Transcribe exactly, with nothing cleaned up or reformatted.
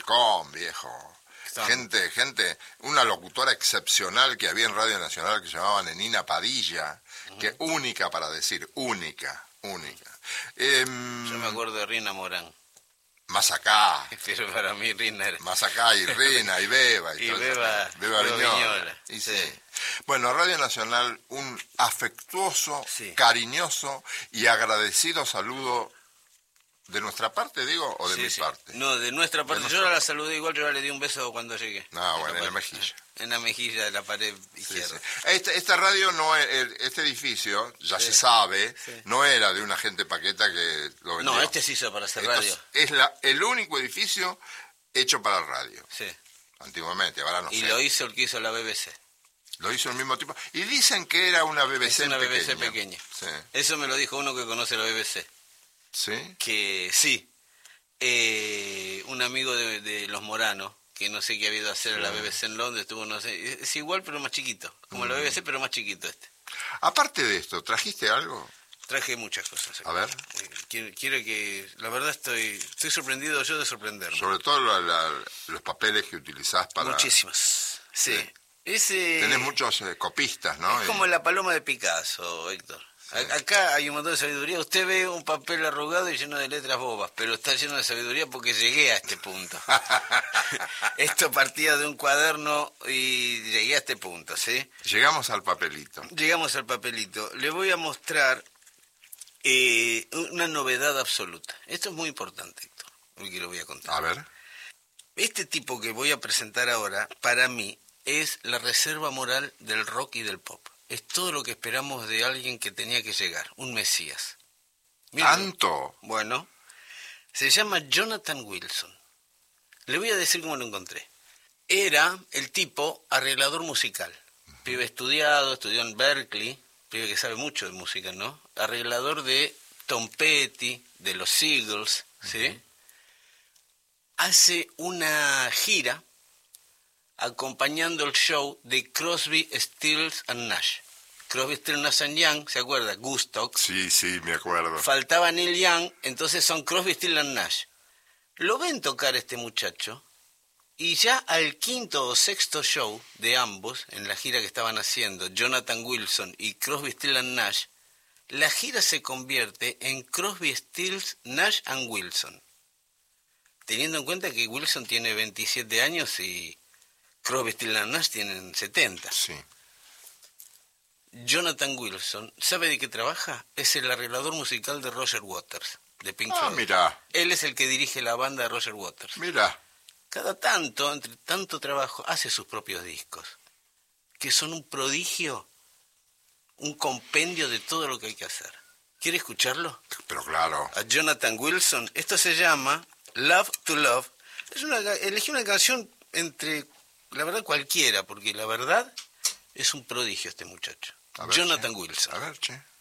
Chacón, viejo. Estamos. Gente, gente, una locutora excepcional que había en Radio Nacional que se llamaba Nenina Padilla, uh-huh. que única para decir, única, única. Eh, Yo me acuerdo de Rina Morán. Más acá. Pero para mí Rina era... Más acá, y Rina, y Beba. Y, y todo Beba, eso. Beba Beba Viñola. Viñola. Y sí. sí. Bueno, Radio Nacional, un afectuoso, sí. cariñoso y agradecido saludo de nuestra parte, digo, o de sí, mi sí. parte. No, de nuestra parte. De yo nuestra... la saludé igual, yo le di un beso cuando llegué. No, bueno, en la, en la mejilla. En la mejilla de la pared izquierda. Sí, sí. Esta, esta radio, no este edificio, ya sí. se sabe, sí. no era de una gente paqueta que lo vendió. No, este se hizo para hacer Esto radio. Es, es la, el único edificio hecho para radio. Sí. Antiguamente, ahora no y sé. Y lo hizo el que hizo la B B C. Lo hizo el mismo tipo. Y dicen que era una B B C es una pequeña. B B C pequeña. Sí. Eso me lo dijo uno que conoce la B B C. ¿Sí? Que sí. Eh, un amigo de, de los Moranos, que no sé qué ha habido a hacer sí. la B B C en Londres, estuvo, no sé, es igual pero más chiquito. Como mm. la B B C pero más chiquito este. Aparte de esto, ¿trajiste algo? Traje muchas cosas. A ver. Quiero, quiero que... La verdad estoy estoy sorprendido yo de sorprenderme. Sobre todo la, la, los papeles que utilizás para... Muchísimos, sí. sí. Ese... Tenés muchos eh, copistas, ¿no? Es como y... la paloma de Picasso, Héctor. Sí. Acá hay un montón de sabiduría. Usted ve un papel arrugado y lleno de letras bobas, pero está lleno de sabiduría porque llegué a este punto. Esto partía de un cuaderno y llegué a este punto, ¿sí? Llegamos al papelito. Llegamos al papelito. Le voy a mostrar eh, una novedad absoluta. Esto es muy importante, Héctor, hoy que lo voy a contar. A ver. Este tipo que voy a presentar ahora, para mí, es la reserva moral del rock y del pop. Es todo lo que esperamos de alguien que tenía que llegar, un mesías. Miren, ¿tanto? Bueno, se llama Jonathan Wilson. Le voy a decir cómo lo encontré. Era el tipo arreglador musical. Uh-huh. Pibe estudiado, estudió en Berkeley, pibe que sabe mucho de música, ¿no? Arreglador de Tom Petty, de los Eagles, ¿sí? Uh-huh. Hace una gira acompañando el show de Crosby, Stills and Nash. Crosby, Stills, Nash and Young, ¿se acuerda? Gustock. Sí, sí, me acuerdo. Faltaba Neil Young, entonces son Crosby, Stills and Nash. Lo ven tocar este muchacho y ya al quinto o sexto show de ambos, en la gira que estaban haciendo, Jonathan Wilson y Crosby, Stills and Nash, la gira se convierte en Crosby, Stills, Nash and Wilson. Teniendo en cuenta que Wilson tiene veintisiete años y Crosby, Stills and Nash tienen setenta. Sí. Jonathan Wilson, ¿sabe de qué trabaja? Es el arreglador musical de Roger Waters, de Pink Floyd. Ah, mira. Él es el que dirige la banda de Roger Waters. Mira. Cada tanto, entre tanto trabajo, hace sus propios discos, que son un prodigio, un compendio de todo lo que hay que hacer. ¿Quiere escucharlo? Pero claro. A Jonathan Wilson. Esto se llama Love to Love. Es una, elegí una canción entre... La verdad cualquiera, porque la verdad es un prodigio este muchacho. A ver, Jonathan che. Wilson. A ver, che.